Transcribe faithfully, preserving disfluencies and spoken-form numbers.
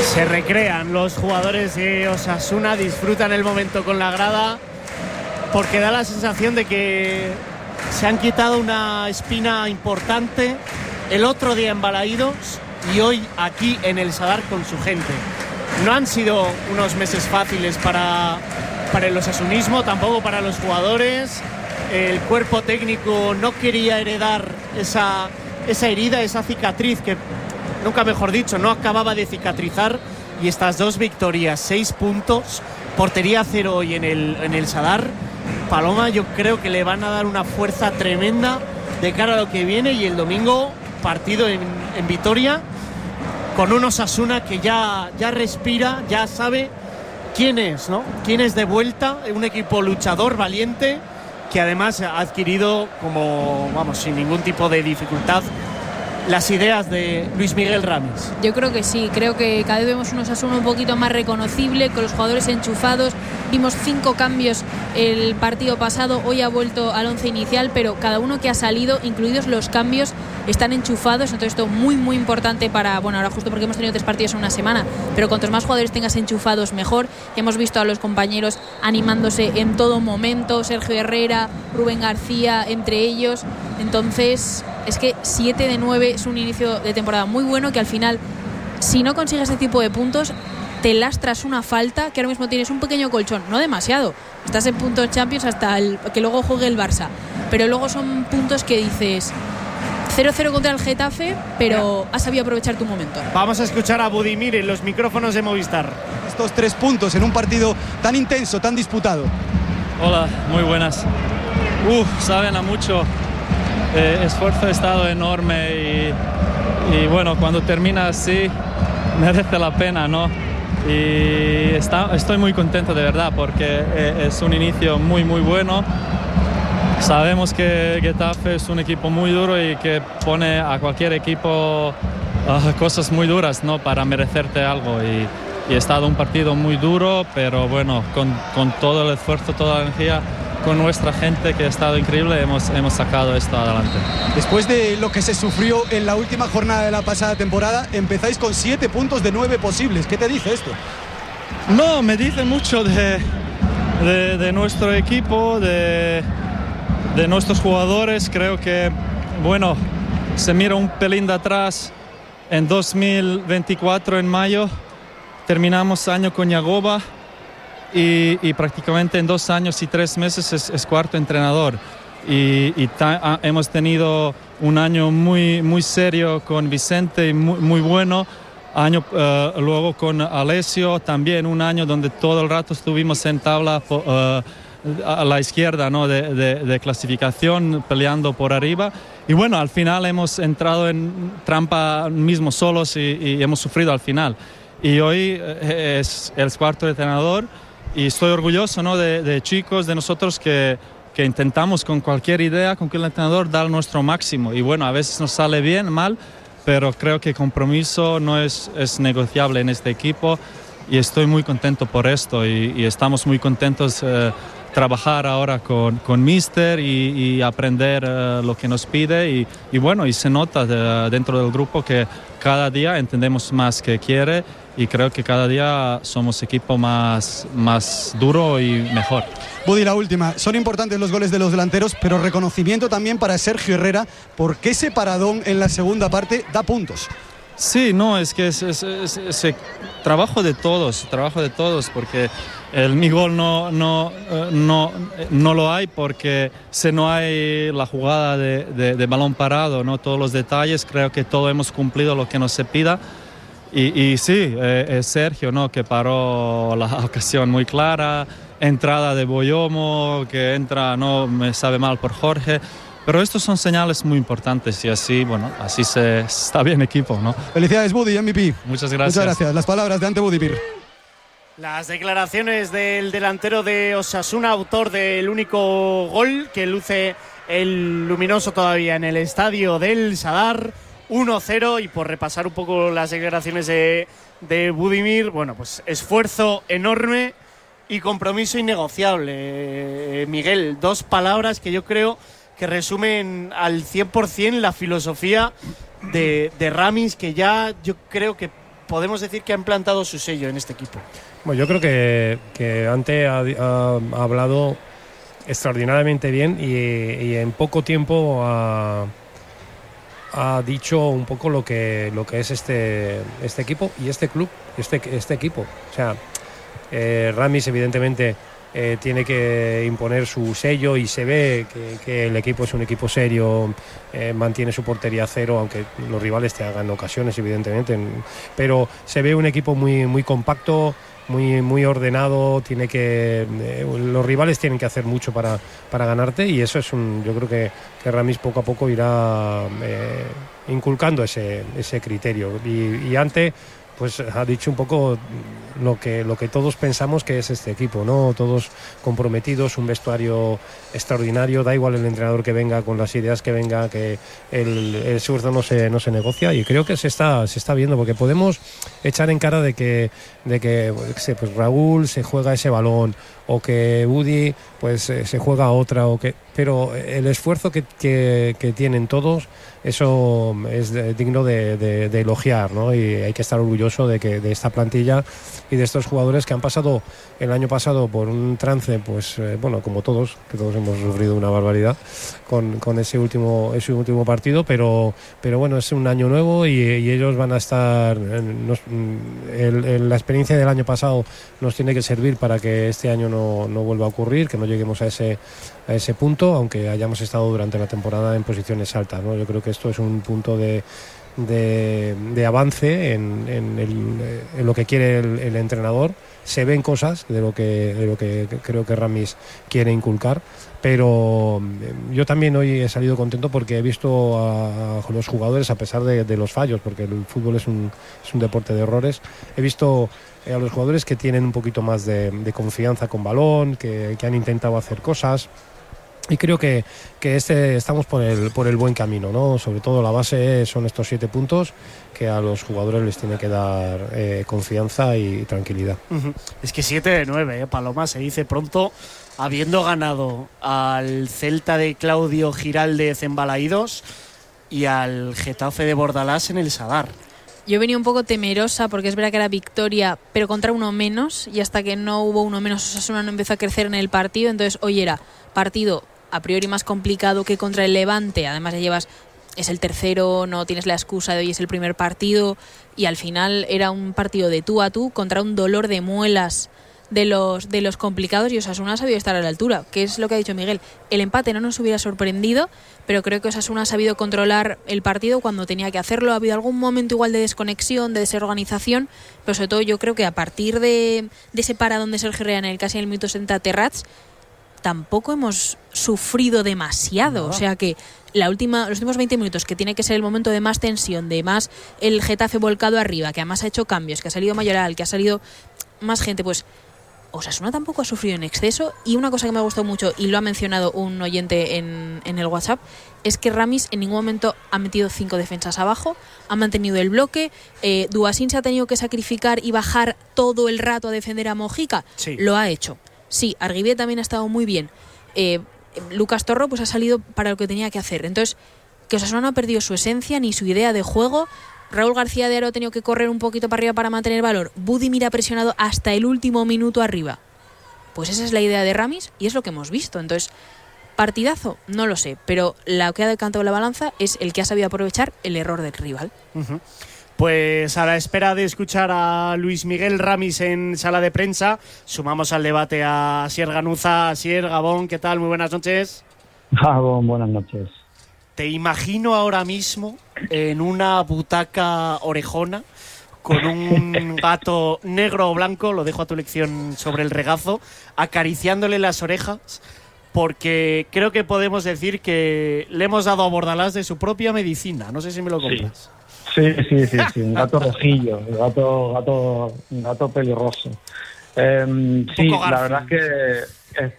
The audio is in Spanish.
Se recrean los jugadores de Osasuna, disfrutan el momento con la grada, porque da la sensación de que se han quitado una espina importante el otro día en Balaídos y hoy aquí en el Sadar con su gente. No han sido unos meses fáciles para, para el osasunismo, tampoco para los jugadores. El cuerpo técnico no quería heredar esa, esa herida, esa cicatriz que, nunca mejor dicho, no acababa de cicatrizar, y estas dos victorias, seis puntos, portería cero hoy en el, en el Sadar. Paloma, yo creo que le van a dar una fuerza tremenda de cara a lo que viene, y el domingo partido en, en Vitoria con un Osasuna que ya, ya respira, ya sabe quién es, ¿no? Quién es de vuelta, un equipo luchador, valiente, que además ha adquirido, como vamos, sin ningún tipo de dificultad, las ideas de Luis Miguel Ramis. Yo creo que sí, creo que cada vez vemos un Osasuna un poquito más reconocible, con los jugadores enchufados. Vimos cinco cambios el partido pasado, hoy ha vuelto al once inicial, pero cada uno que ha salido, incluidos los cambios, están enchufados. Entonces esto muy muy importante para, bueno, ahora justo porque hemos tenido tres partidos en una semana, pero cuantos más jugadores tengas enchufados mejor. Hemos visto a los compañeros animándose en todo momento, Sergio Herrera, Rubén García, entre ellos. Entonces es que siete de nueve es un inicio de temporada muy bueno, que al final, si no consigues ese tipo de puntos, te lastras una falta, que ahora mismo tienes un pequeño colchón, no demasiado, estás en puntos Champions hasta el, que luego juegue el Barça, pero luego son puntos que dices cero cero contra el Getafe, pero has sabido aprovechar tu momento. Vamos a escuchar a Budimir en los micrófonos de Movistar. Estos tres puntos en un partido tan intenso, tan disputado. Hola, muy buenas. Uf, saben a mucho. Eh, esfuerzo ha estado enorme y, y bueno, cuando termina así merece la pena, ¿no? Y está, estoy muy contento de verdad, porque eh, es un inicio muy muy bueno. Sabemos que Getafe es un equipo muy duro y que pone a cualquier equipo uh, cosas muy duras, ¿no? Para merecerte algo, y, y ha estado un partido muy duro, pero bueno, con, con todo el esfuerzo, toda la energía, con nuestra gente, que ha estado increíble, hemos, hemos sacado esto adelante. Después de lo que se sufrió en la última jornada de la pasada temporada, empezáis con siete puntos de nueve posibles. ¿Qué te dice esto? No, me dice mucho de, de, de nuestro equipo, de, de nuestros jugadores. Creo que, bueno, se mira un pelín de atrás. En dos mil veinticuatro, en mayo, terminamos año con Yagoba. Y, y prácticamente en dos años y tres meses es, es cuarto entrenador, y, y ta, a, hemos tenido un año muy, muy serio con Vicente y muy, muy bueno, año uh, luego con Alessio también, un año donde todo el rato estuvimos en tabla uh, a la izquierda, ¿no? de, de, de clasificación, peleando por arriba, y bueno, al final hemos entrado en trampa mismo solos, y, y hemos sufrido al final, y hoy es el cuarto entrenador. Y estoy orgulloso, ¿no? de, de chicos, de nosotros que, que intentamos con cualquier idea, con cualquier entrenador, dar nuestro máximo. Y bueno, a veces nos sale bien, mal, pero creo que el compromiso no es, es negociable en este equipo, y estoy muy contento por esto, y, y estamos muy contentos eh, trabajar ahora con, con Mister y, y aprender uh, lo que nos pide, y, y bueno, y se nota de, dentro del grupo que cada día entendemos más qué quiere, y creo que cada día somos equipo más, más duro y mejor. Budi, la última. Son importantes los goles de los delanteros, pero reconocimiento también para Sergio Herrera, porque ese paradón en la segunda parte da puntos. Sí, no, es que es, es, es, es, es trabajo de todos, trabajo de todos, porque el mi gol no, no, no, no lo hay porque si no hay la jugada de, de, de balón parado, ¿no? Todos los detalles, creo que todo hemos cumplido lo que nos se pida. Y, y sí, eh, es Sergio, ¿no? Que paró la ocasión muy clara, entrada de Boyomo, que entra, no me sabe mal por Jorge. Pero estos son señales muy importantes, y así, bueno, así se está bien equipo, ¿no? Felicidades, Budi, M V P. Muchas gracias. Muchas gracias. Las palabras de Ante Budimir. Las declaraciones del delantero de Osasuna, autor del único gol que luce el luminoso todavía en el estadio del Sadar, uno cero. Y por repasar un poco las declaraciones de, de Budimir, bueno, pues esfuerzo enorme y compromiso innegociable. Miguel, dos palabras que yo creo que resumen al cien por ciento la filosofía de, de Ramis, que ya yo creo que podemos decir que ha implantado su sello en este equipo. Bueno, yo creo que, que Ante ha, ha, ha hablado extraordinariamente bien y, y en poco tiempo ha, ha dicho un poco lo que, lo que es este, este equipo y este club, este, este equipo. O sea, eh, Ramis evidentemente eh, tiene que imponer su sello y se ve que, que el equipo es un equipo serio, eh, mantiene su portería a cero, aunque los rivales te hagan ocasiones evidentemente, pero se ve un equipo muy, muy compacto, muy, muy ordenado, tiene que eh, los rivales tienen que hacer mucho para, para ganarte, y eso es un, yo creo que, que Ramis poco a poco irá eh, inculcando ese, ese criterio, y, y Ante pues ha dicho un poco lo que, lo que todos pensamos que es este equipo, ¿no? Todos comprometidos, un vestuario extraordinario, da igual el entrenador que venga, con las ideas que venga, que el, el esfuerzo no se, no se negocia, y creo que se está, se está viendo, porque podemos echar en cara de que, de que pues Raúl se juega ese balón, o que Woody pues se juega otra, o que, pero el esfuerzo que, que, que tienen todos, eso es de, digno de, de, de elogiar, ¿no? Y hay que estar orgulloso de que de esta plantilla y de estos jugadores que han pasado el año pasado por un trance, pues eh, bueno, como todos, que todos hemos sufrido una barbaridad con, con ese último ese último partido, pero pero bueno, es un año nuevo y, y ellos van a estar nos, el, el, la experiencia del año pasado nos tiene que servir para que este año no, no vuelva a ocurrir, que no lleguemos a ese a ese punto, aunque hayamos estado durante la temporada en posiciones altas, ¿no? Yo creo que esto es un punto de De, de avance en, en, el, en lo que quiere el, el entrenador. Se ven cosas de lo que de lo que creo que Ramis quiere inculcar, pero yo también hoy he salido contento porque he visto a, a los jugadores, a pesar de, de los fallos, porque el fútbol es un, es un deporte de errores, he visto a los jugadores que tienen un poquito más de, de confianza con balón, que, que han intentado hacer cosas. Y creo que, que este estamos por el, por el buen camino, ¿no? Sobre todo la base son estos siete puntos que a los jugadores les tiene que dar eh, confianza y tranquilidad. Uh-huh. Es que siete de nueve, ¿eh? Paloma, se dice pronto, habiendo ganado al Celta de Claudio Giraldez en Balaídos y al Getafe de Bordalás en el Sadar. Yo venía un poco temerosa porque es verdad que era victoria, pero contra uno menos, y hasta que no hubo uno menos Osasuna no empezó a crecer en el partido. Entonces hoy era partido a priori más complicado que contra el Levante, además ya llevas, es el tercero, no tienes la excusa de hoy es el primer partido, y al final era un partido de tú a tú contra un dolor de muelas de los de los complicados, y Osasuna ha sabido estar a la altura, que es lo que ha dicho Miguel. El empate no nos hubiera sorprendido, pero creo que Osasuna ha sabido controlar el partido cuando tenía que hacerlo. Ha habido algún momento igual de desconexión, de desorganización, pero sobre todo yo creo que a partir de, de ese paradón de Sergio Herrera en el casi en el minuto setenta Terrats, tampoco hemos sufrido demasiado. O sea que la última, los últimos veinte minutos, que tiene que ser el momento de más tensión, de más el Getafe volcado arriba, que además ha hecho cambios, que ha salido Mayoral, que ha salido más gente, pues Osasuna tampoco ha sufrido en exceso. Y una cosa que me ha gustado mucho, y lo ha mencionado un oyente en, en el WhatsApp, es que Ramis en ningún momento ha metido cinco defensas abajo, ha mantenido el bloque. eh, Duasín se ha tenido que sacrificar y bajar todo el rato a defender a Mojica, sí. Lo ha hecho. Sí, Arguibe también ha estado muy bien. Eh, Lucas Torro pues ha salido para lo que tenía que hacer. Entonces, que Osasuna no ha perdido su esencia ni su idea de juego. Raúl García de Aro ha tenido que correr un poquito para arriba para mantener valor. Budimir ha presionado hasta el último minuto arriba. Pues esa es la idea de Ramis y es lo que hemos visto. Entonces, partidazo, no lo sé, pero lo que ha decantado la balanza es el que ha sabido aprovechar el error del rival. Uh-huh. Pues a la espera de escuchar a Luis Miguel Ramis en sala de prensa, sumamos al debate a Asier Ganuza. Asier, Gabón, ¿qué tal? Muy buenas noches. Gabón, buenas noches. Te imagino ahora mismo en una butaca orejona con un gato negro o blanco, lo dejo a tu elección, sobre el regazo, acariciándole las orejas, porque creo que podemos decir que le hemos dado a Bordalás de su propia medicina. No sé si me lo compras. Sí, sí, sí, sí, un gato rojillo, un gato, gato, un gato pelirroso. Eh, sí, la verdad es que